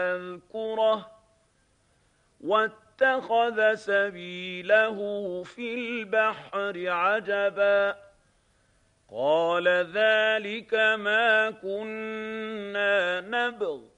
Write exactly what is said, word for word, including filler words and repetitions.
يذكره واتخذ سبيله في البحر عجبا قال ذلك ما كنا نبغ